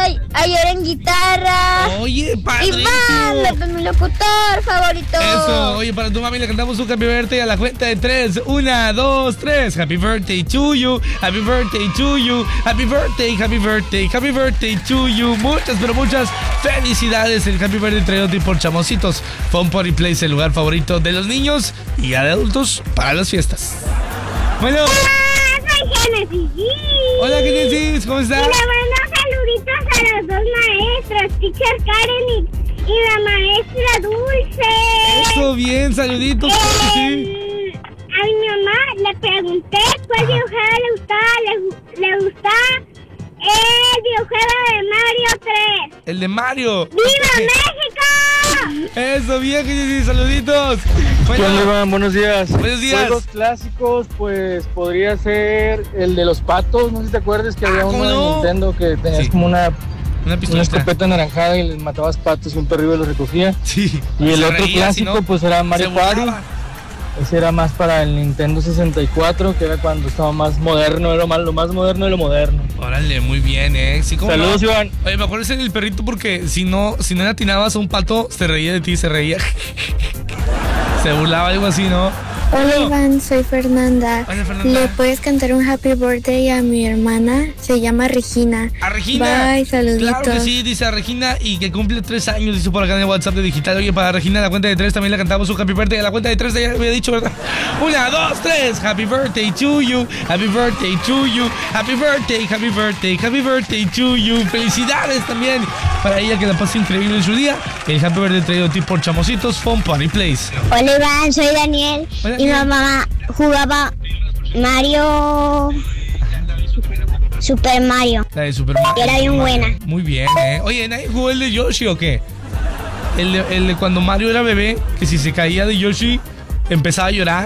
ayer en guitarra. Oye, padre. Iván, mi locutor favorito. Eso, oye, para tu mami le cantamos un happy birthday a la cuenta de 3. 1, 2, 3. Happy birthday to you. Happy birthday to you. Happy birthday, happy birthday, happy birthday to you. Muchas, pero muchas felicidades. El happy birthday traído por Chamositos Fun Party Place, el lugar favorito de los niños y ya de adultos para las fiestas. Bueno. Soy Genesis. Hola, Genesis, ¿cómo estás? Y le mando saluditos a los dos maestros, teacher Karen y la maestra Dulce. Eso, bien, saluditos. Sí. A mi mamá le pregunté cuál videojuego le gustaba. Le gustaba el videojuego de Mario 3. El de Mario. ¡Viva México! Eso, bien, Genesis, saluditos. Bueno, ¿qué onda, Iván? Buenos días. Buenos días. Juegos clásicos, pues podría ser el de los patos. No sé si te acuerdas que había uno de Nintendo que tenías como una escopeta anaranjada y les matabas patos y un perrillo los recogía. Sí. Y el otro clásico, pues era Mario Party. Ese era más para el Nintendo 64, que era cuando estaba más moderno, era lo más moderno de lo moderno. Órale, muy bien, Sí, saludos, Iván. Oye, me acuerdo del perrito porque si no le atinabas a un pato, se reía de ti, se reía. Se burlaba, algo así, ¿no? Hola, Iván, soy Fernanda. Hola, Fernanda. ¿Le puedes cantar un happy birthday a mi hermana? Se llama Regina. ¿A Regina? Bye, saluditos. Claro que sí, dice a Regina y que cumple 3 años, dice por acá en el WhatsApp de Digital. Oye, para Regina, la cuenta de 3 también le cantamos un happy birthday. A la cuenta de 3 ya había dicho, ¿verdad? 1, 2, 3. Happy birthday to you. Happy birthday to you. Happy birthday, happy birthday, happy birthday to you. Felicidades también para ella, que la pase increíble en su día. El happy birthday traído a ti por Chamositos Fun Party Place. Hola, Iván, soy Daniel. Hola, y mi mamá jugaba Mario... Super Mario. La de Super Mario. Era bien buena. Muy bien, Oye, ¿nadie jugó el de Yoshi o qué? El de cuando Mario era bebé, que si se caía de Yoshi, empezaba a llorar.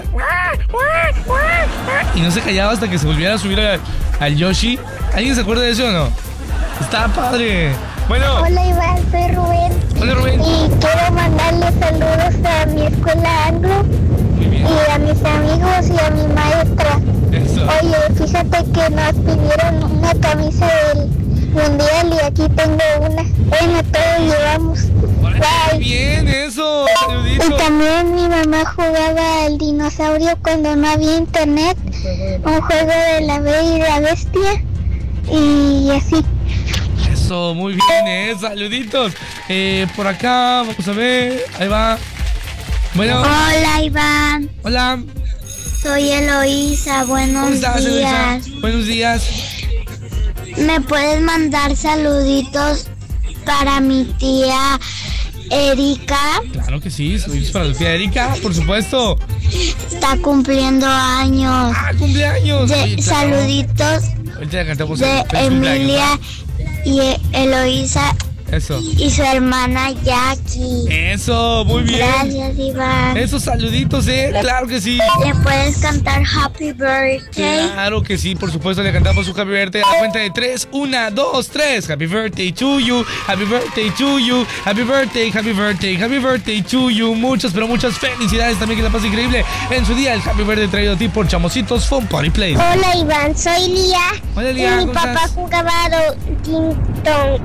Y no se callaba hasta que se volviera a subir al Yoshi. ¿Alguien se acuerda de eso o no? Está padre. Bueno. Hola, Iván, soy Rubén. Hola, Rubén. Y quiero mandarle saludos a mi escuela Anglo. Y a mis amigos y a mi maestra. Eso. Oye, fíjate que nos pidieron una camisa del mundial y aquí tengo una. Bueno, todos llevamos. Muy bien, eso. Y también mi mamá jugaba al dinosaurio cuando no había internet. Un juego de la Bella y la Bestia. Y así. Eso, muy bien, Saluditos. Por acá, vamos a ver. Ahí va. Bueno. Hola, Iván. Hola. Soy Eloísa. Buenos días. Eloísa? Buenos días. ¿Me puedes mandar saluditos para mi tía Erika? Claro que sí, saluditos para la tía Erika, por supuesto. Está cumpliendo años. ¡Ah, cumpleaños! Oye, saluditos ahorita cantamos de Emilia y Eloísa. Eso. Y su hermana Jackie. Eso, muy bien. Gracias, Iván. Esos saluditos, claro que sí. ¿Le puedes cantar Happy Birthday? Claro que sí, por supuesto, le cantamos un Happy Birthday a la cuenta de 3. 1, 2, 3. Happy Birthday to you. Happy Birthday to you. Happy Birthday, happy birthday, happy birthday to you. Muchas, pero muchas felicidades también, que la pase increíble en su día. El Happy Birthday traído a ti por Chamositos Fun Party Place. Hola, Iván, soy Lía. Hola, Lía, y mi papá jugaba King Kong.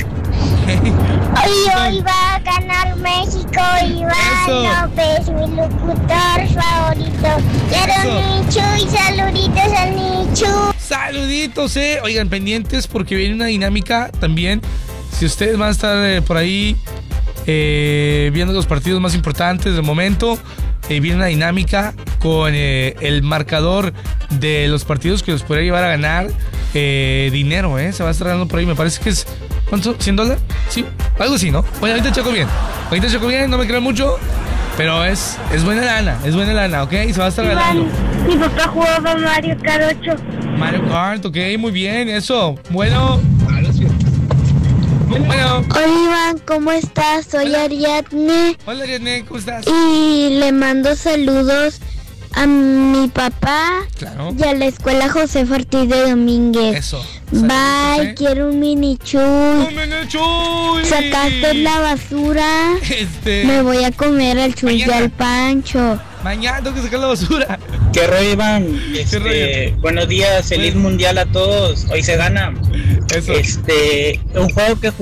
Hoy va a ganar México. Iván López, mi locutor favorito. Quiero Nichu y saluditos al Nichu. Saluditos, Oigan, pendientes porque viene una dinámica también. Si ustedes van a estar por ahí viendo los partidos más importantes del momento, viene una dinámica con el marcador de los partidos que los podría llevar a ganar dinero, Se va a estar ganando por ahí, me parece que es... ¿Cuánto? ¿$100? Sí, algo así, ¿no? Oye, ahorita checo bien, no me crean mucho, pero es buena lana, ¿ok? Se va a estar ganando. Mi papá jugaba Mario Kart 8. Mario Kart, ok, muy bien, eso. Bueno. Hola, Iván, ¿cómo estás? Soy Ariadne. Hola, Ariadne, ¿cómo estás? Y le mando saludos a mi papá. Claro. Y a la escuela José Ortiz de Domínguez. Eso. Bye, quiero un mini chuy. ¡Un mini chuy! Sacaste la basura. Me voy a comer el chuy y al Pancho. Mañana tengo que sacar la basura. ¿Qué rollo, Iván? Buenos días, feliz mundial a todos. Hoy se gana. Eso. Un juego que